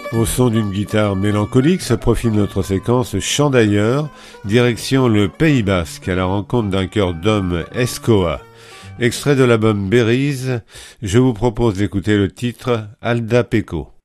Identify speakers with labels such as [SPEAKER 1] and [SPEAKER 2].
[SPEAKER 1] Au son d'une guitare mélancolique se profile notre séquence Chant d'ailleurs, direction le Pays Basque à la rencontre d'un chœur d'hommes Escoa. Extrait de l'album Berries, je vous propose d'écouter le titre Alda Peko.